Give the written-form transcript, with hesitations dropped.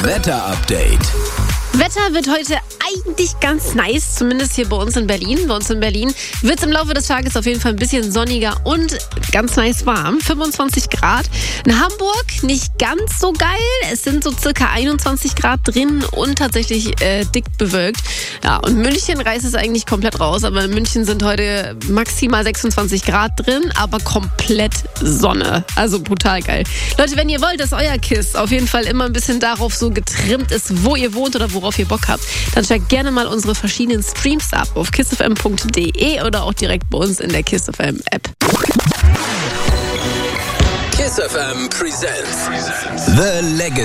Wetter-Update. Wetter wird heute eigentlich ganz nice, zumindest hier bei uns in Berlin. Bei uns in Berlin wird es im Laufe des Tages auf jeden Fall ein bisschen sonniger und ganz nice warm. 25 Grad. In Hamburg nicht ganz so geil. Es sind so circa 21 Grad drin und tatsächlich dick bewölkt. Ja, und München reißt es eigentlich komplett raus. Aber in München sind heute maximal 26 Grad drin, aber komplett Sonne. Also brutal geil. Leute, wenn ihr wollt, dass euer KISS auf jeden Fall immer ein bisschen darauf so getrimmt ist, wo ihr wohnt oder worauf ihr Bock habt, dann checkt gerne mal unsere verschiedenen Streams ab auf kissfm.de oder auch direkt bei uns in der KISS FM App. KISS FM presents The Legacy.